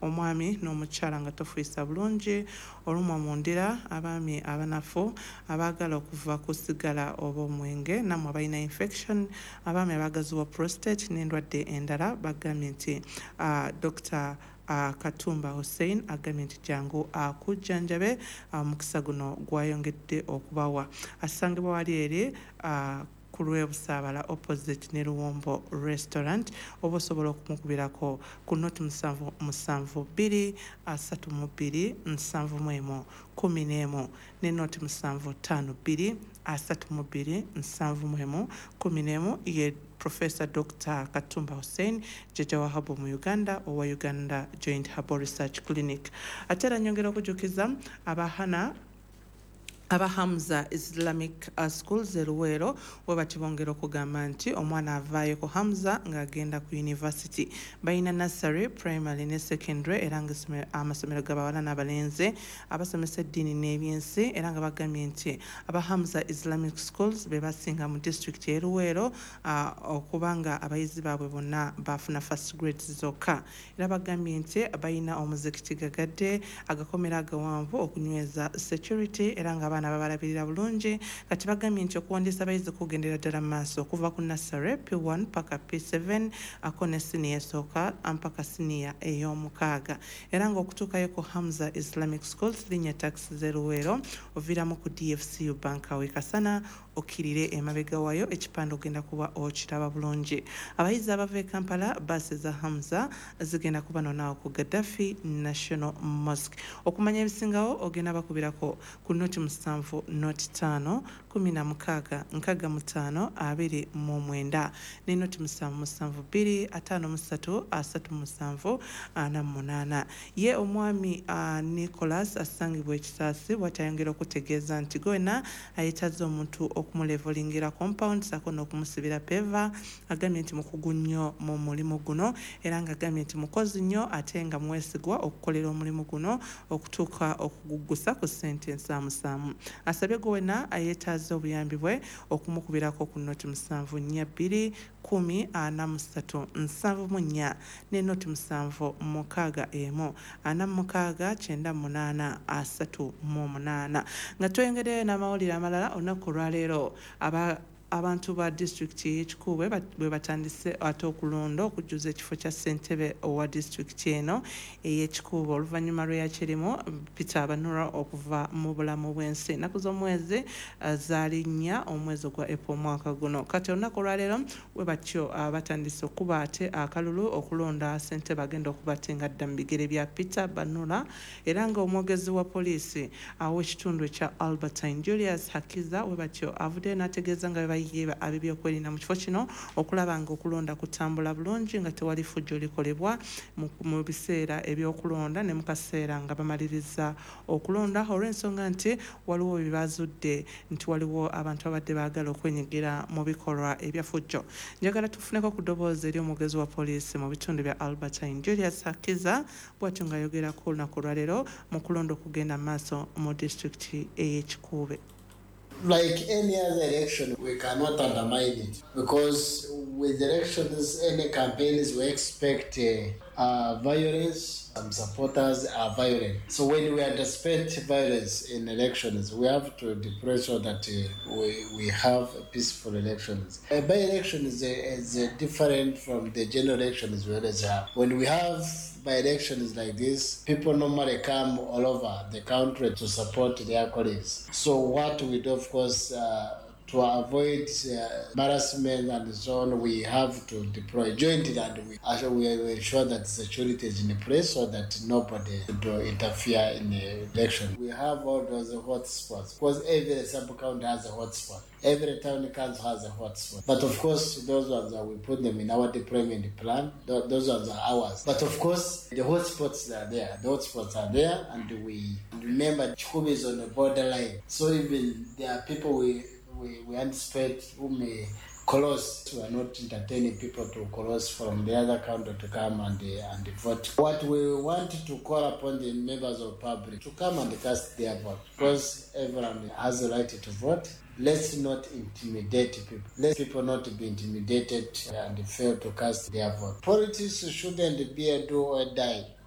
omwami n'omukyala nga tofuisa bulungi, olumwa mu ndira, abaami abanafu, abaagala okuva ku sigala oba omwenge, nammwe abalina infection, abaami abaagaziwa prostate n'endwadde endala bagambye nti Dr. Katumba Hussein agambye nti jangu akujjanjabe mukisa guno gwayongedde okubawa. Asangibwa wali eri ku lw'ebusaabala opposite ne Luwombo restaurant. Oba osobola okumukubirako ku noti 77231 ne noti 75232 ye Professor Dr. Katumba Hussein, Jjajja wa Habo mu Uganda, owa Uganda Joint Herbal Research Clinic. Ate era nnyongera okujukiza aba Hamza Islamic Schools Luweero we batibongera okugamba nti omwana avaayo ku Hamza ng'agenda ku university. Balina nursery, primary ne secondary era nga amasomero g'abawala n'abalenzi abasomesa eddiini n'ebyensi, era nga bagambye nti aba Hamza Islamic Schools be basinga mu district y'e Luweero okubanga abayizi baabwe bonna bafuna first grades zokka. Era bagambye nti balina omuzikiti gagadde, agakomera agawanvu okunyweza security, era nga abaana babalabirira bulungi. Kati bagambye nti okuwandiisa abayizi kugendera ddala mu maaso okuva ku nursery P1 paka P7 ako ne siniya esooka mpaka siniya ey'omukaaga. Era nga okutuukayo ku Hamza Islamic Schools linnya taxi z'e Luweero oviiramu ku DFCU banka we Kasana okkirire emabega waayo ekipande ogenda kuba okiraba bulungi. Abayizi abava e Kampala baasi za Hamza zigenda kuba nonaawo ku Gaddafi National Mosque. Okumanya ebisingawo ogenda bakubirako ku noti 7 noti 5 16 65 29 ne noti 772 53 37 48. Ye omwami Nicholas asangibwa ekisaasi bw'atayongera okutegeeza nti gwena ayetazza omuntu okumulevelingira compound sako n'okumusibira peva. Agambye nti mukugu nnyo mu mulimu guno, era nga agambye nti mukozi nnyo ate nga mwesigwa okukolera omulimu guno okutuuka okuguggusa ku ssente ensaamusaamu. Asabye gwena ayetaaza obuyambi bwe okumukubirako ku noti 742 10 43 ne noti 761 46 98 38. Nga tweyongereyo n'amawulire amalala olunaku olwaleero abantu ba district y'Ekikuube bwe batandise ate okulonda okujjuza ekifo kya ssentebe owa district eno ey'Ekikuube oluvannyuma lw'eyakirimu Peter Banura okuva mu bulamu bw'ensi. Ennaku z'omwezi zaali 4 omwezi ogwa April omwaka guno. Kati olunaku olwaleero bwe batyo batandise okuba ate akalulu okulonda ssentebe agenda okuba ate ngadda mu bigere bya Peter Banura, era nga omwogezi wa poliisi w'ekitundu ekya Albertine Julius Hakiza bwe batyo avuddeyo n'ategeeza nga ab'ebyokwerinda mu kifo kino okulaba nga okulonda kutambula bulungi nga tewali fujjo likolebwa mu biseera ebyokulonda ne mu kaseera nga bamaliriza okulonda, olw'ensonga nti waliwo bye bazudde nti waliwo abantu abadde baagala okwenyigira mu bikolwa ebya fujjo. Njagala tufuneko ku ddoboozi eri omwogezi wa poliisi mu bitundu bya Albertine Julius Hakiza bw'atyo ng'ayogera ku lunaku olwaleero mu kulonda okugenda mu maaso mu disitulikiti ey'Ekikuube. Like any other election, we cannot undermine it because with elections, any campaigns, we expect violence. Some supporters are violent. So when we anticipate violence in elections, we have to deploy so that we have peaceful elections. A by-election is different from the general election as well as when we have by-elections like this, people normally come all over the country to support their colleagues. So what we do, of course, to avoid harassment and so on, we have to deploy jointly, and we ensure that security is in place so that nobody will interfere in the election. We have all those hot spots because every sub-county has a hot spot. Every town council has a hot spot. But of course, those ones we put them in our deployment plan. Those ones are ours. But of course, the hot spots are there. The hot spots are there, and we remember Chikube is on the borderline. So even there are people we anticipate who may cross. We are not entertaining people to cross from the other county to come and vote. What we want to call upon the members of public to come and cast their vote, because everyone has a right to vote. Let's not intimidate people. Let people not be intimidated and fail to cast their vote. Politics shouldn't be a do or die.